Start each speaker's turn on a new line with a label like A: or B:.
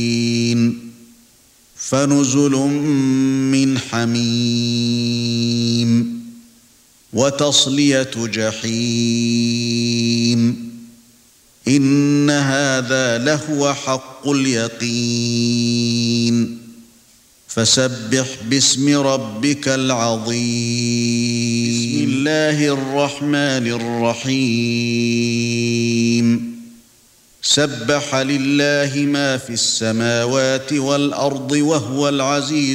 A: فنزل من حميم وتصلية جحيم إن هذا لهو حق اليقين فسبح باسم ربك العظيم بسم الله الرحمن الرحيم سبح لله ما في السماوات والأرض وهو العزيز